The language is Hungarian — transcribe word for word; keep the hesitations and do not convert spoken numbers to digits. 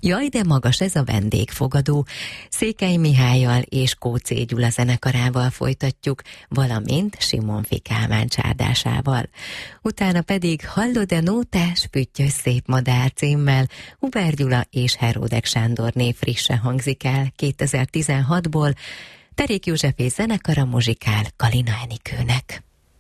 Jaj, de magas ez a vendégfogadó. Székely Mihállyal és Kóczé Gyula zenekarával folytatjuk, valamint Simonfi Kálmán csárdásával. Utána pedig Hallod-e nótás, püttyös szép madár címmel Huber Gyula és Heródek Sándorné frisse hangzik el kétezer-tizenhatból, Terék Józsefé zenekara muzsikál Kalina Enikőnek.